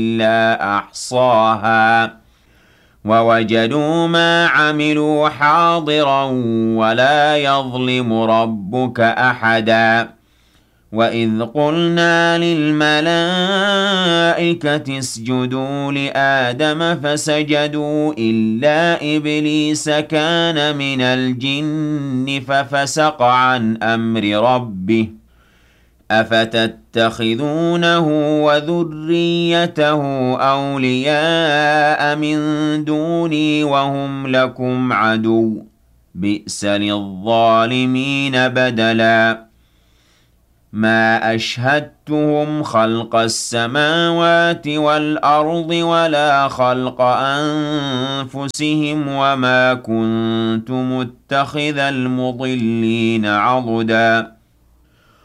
إلا أحصاها ووجدوا ما عملوا حاضرا ولا يظلم ربك أحدا وإذ قلنا للملائكة اسجدوا لآدم فسجدوا إلا إبليس كان من الجن ففسق عن أمر ربه أفتتخذونه وذريته أولياء من دوني وهم لكم عدو بئس للظالمين بدلا ما أشهدتهم خلق السماوات والأرض ولا خلق أنفسهم وما كنت متخذ المضلين عضدا